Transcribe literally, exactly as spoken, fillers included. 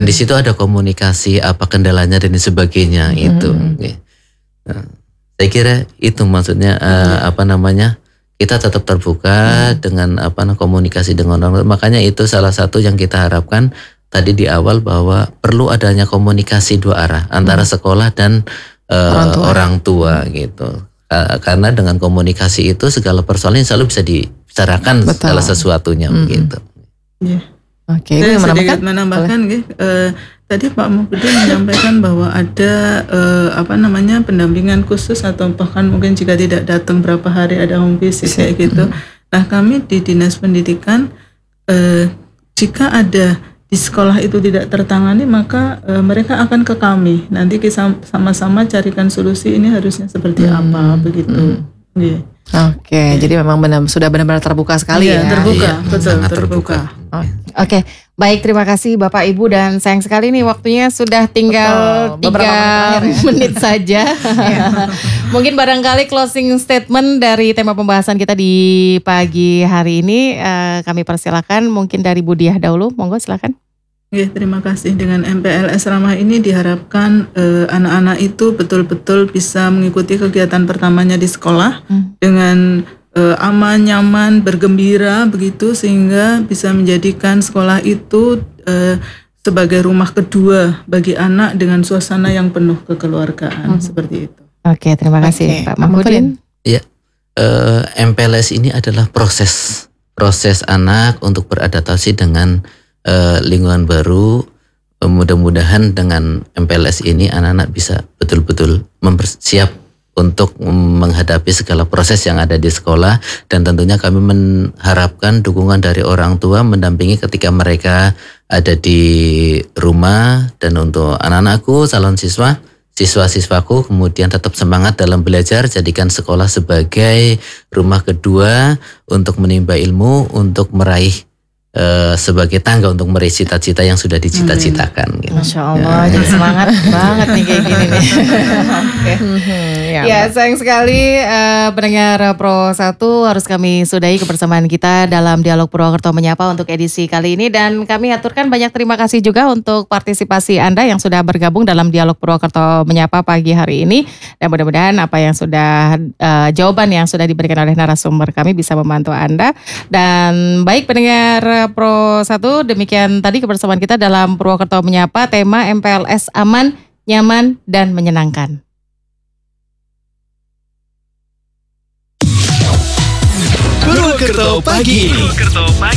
di situ ada komunikasi apa kendalanya dan sebagainya hmm. itu. Nah, saya kira itu maksudnya uh, hmm. apa namanya kita tetap terbuka hmm. dengan apa komunikasi dengan orang. Makanya itu salah satu yang kita harapkan tadi di awal bahwa perlu adanya komunikasi dua arah antara hmm. sekolah dan uh, orang tua, orang tua gitu. Uh, karena dengan komunikasi itu segala persoalan selalu bisa dibicarakan segala sesuatunya hmm. begitu. Yeah. Oke, okay, saya sedikit menambahkan, gitu. Uh, tadi Pak Muhyiddin menyampaikan bahwa ada uh, apa namanya pendampingan khusus atau bahkan mungkin jika tidak datang berapa hari ada home visit kayak gitu. Mm. Nah kami di Dinas Pendidikan uh, jika ada di sekolah itu tidak tertangani maka uh, mereka akan ke kami. Nanti kita sama-sama carikan solusi ini harusnya seperti mm. apa begitu. Mm. Yeah. Oke, okay, yeah. Jadi memang benar sudah benar-benar terbuka sekali yeah, ya. Terbuka, yeah. betul, sangat terbuka. terbuka. Oh, Oke, okay. Baik, terima kasih Bapak Ibu dan sayang sekali nih waktunya sudah tinggal tiga menit, ya. menit saja. Mungkin barangkali closing statement dari tema pembahasan kita di pagi hari ini uh, kami persilakan. Mungkin dari Bu Diah dahulu, monggo silakan. Ya, terima kasih. Dengan M P L S Ramah ini diharapkan eh, anak-anak itu betul-betul bisa mengikuti kegiatan pertamanya di sekolah hmm. dengan eh, aman, nyaman, bergembira begitu sehingga bisa menjadikan sekolah itu eh, sebagai rumah kedua bagi anak dengan suasana yang penuh kekeluargaan hmm. seperti itu. Oke, terima kasih okay. Pak Mahmudin. Ya, eh, M P L S ini adalah proses proses anak untuk beradaptasi dengan Uh, lingkungan baru. uh, mudah-mudahan dengan M P L S ini anak-anak bisa betul-betul mempersiap untuk menghadapi segala proses yang ada di sekolah dan tentunya kami mengharapkan dukungan dari orang tua mendampingi ketika mereka ada di rumah dan untuk anak-anakku calon siswa siswa-siswaku kemudian tetap semangat dalam belajar, jadikan sekolah sebagai rumah kedua untuk menimba ilmu, untuk meraih Uh, sebagai tangga untuk meraih cita-cita yang sudah dicita-citakan. Gitu. Masya Allah, ya. Jadi semangat banget nih kayak gini nih. Okay. ya, ya sayang sekali uh, pendengar Pro satu harus kami sudahi kebersamaan kita dalam Dialog Purwokerto Menyapa untuk edisi kali ini dan kami aturkan banyak terima kasih juga untuk partisipasi Anda yang sudah bergabung dalam Dialog Purwokerto Menyapa pagi hari ini dan mudah-mudahan apa yang sudah uh, jawaban yang sudah diberikan oleh narasumber kami bisa membantu Anda dan baik pendengar Pro satu, demikian tadi kebersamaan kita dalam Purwokerto Menyapa, tema M P L S aman, nyaman, dan menyenangkan. Purwokerto Pagi. Purwokerto Pagi.